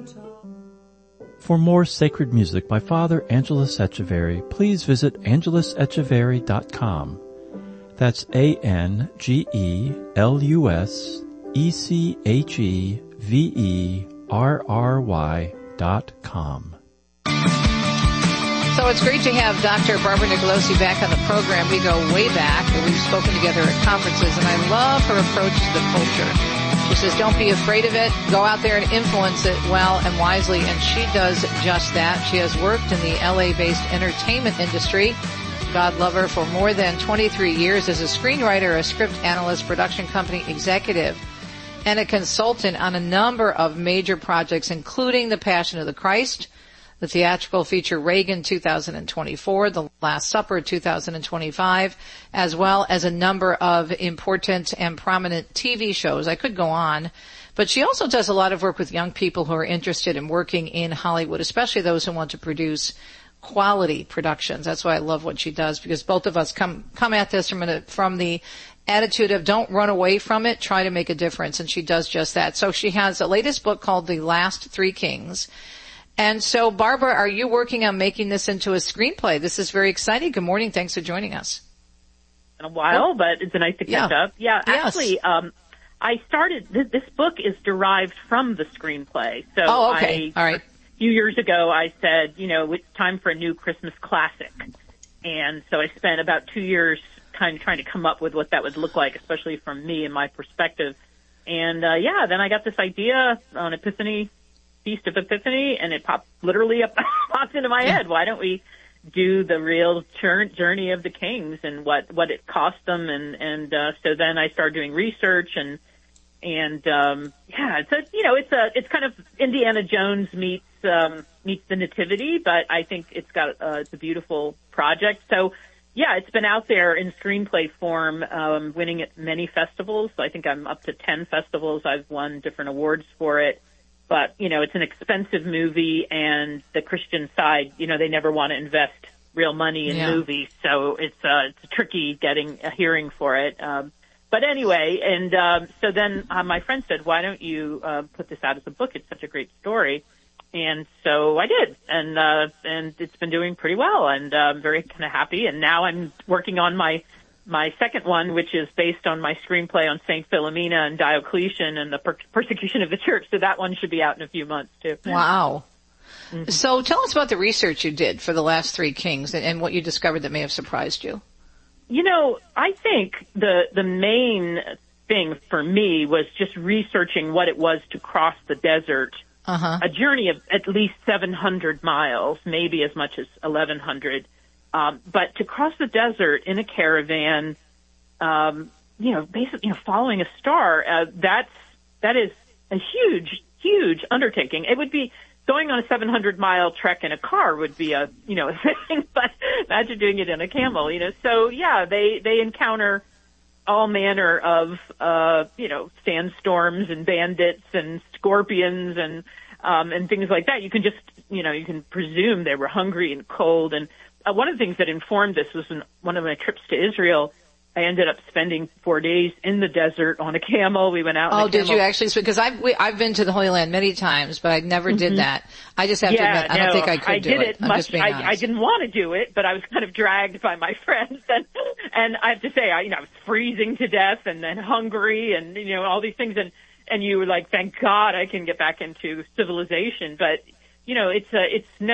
For more sacred music by Father Angelus Echeverry, please visit angelusecheverry.com. That's ANGELUSEcheverry.com. So it's great to have Dr. Barbara Nicolosi back on the program. We go way back, and we've spoken together at conferences, and I love her approach to the culture. She says, don't be afraid of it. Go out there and influence it well and wisely. And she does just that. She has worked in the LA-based entertainment industry. God love her, for more than 23 years as a screenwriter, a script analyst, production company executive, and a consultant on a number of major projects, including The Passion of the Christ, the theatrical feature Reagan 2024, The Last Supper 2025, as well as a number of important and prominent TV shows. I could go on, but she also does a lot of work with young people who are interested in working in Hollywood, especially those who want to produce quality productions. That's why I love what she does, because both of us come at this from the attitude of don't run away from it, try to make a difference, and she does just that. So she has a latest book called The Last Three Kings. And so, Barbara, are you working on making this into a screenplay? This is very exciting. Good morning. Thanks for joining us. In a while, but it's nice to catch up. Yeah, actually, I started, this book is derived from the screenplay. So all right. A few years ago, I said, it's time for a new Christmas classic. And so I spent about 2 years kind of trying to come up with what that would look like, especially from me and my perspective. And, then I got this idea on Feast of Epiphany, and it popped into my head. Why don't we do the real journey of the kings and what it cost them? And so then I started doing research and it's kind of Indiana Jones meets the Nativity, but I think it's a beautiful project. So yeah, it's been out there in screenplay form, winning at many festivals. I think I'm up to 10 festivals. I've won different awards for it. But, it's an expensive movie, and the Christian side, they never want to invest real money in movies. So it's tricky getting a hearing for it. But anyway, so then my friend said, why don't you put this out as a book? It's such a great story. And so I did. And it's been doing pretty well, and I'm very kind of happy. And now I'm working on my second one, which is based on my screenplay on St. Philomena and Diocletian and the persecution of the church. So that one should be out in a few months, too. Wow. Mm-hmm. So tell us about the research you did for The Last Three Kings and what you discovered that may have surprised you. I think the main thing for me was just researching what it was to cross the desert, a journey of at least 700 miles, maybe as much as 1,100. But to cross the desert in a caravan, basically, following a star, that is a huge, huge undertaking. It would be going on a 700-mile trek in a car would be a thing, but imagine doing it in a camel, So yeah, they encounter all manner of, sandstorms and bandits and scorpions and things like that. You can just, you can presume they were hungry and cold. And one of the things that informed this was one of my trips to Israel. I ended up spending 4 days in the desert on a camel. We went out. Oh, did you actually? Because I've been to the Holy Land many times, but I never did that. I just have to admit, I don't think I could do it. I didn't want to do it, but I was kind of dragged by my friends, and I have to say, I was freezing to death and then hungry and all these things, and you were like, thank God I can get back into civilization, but it's no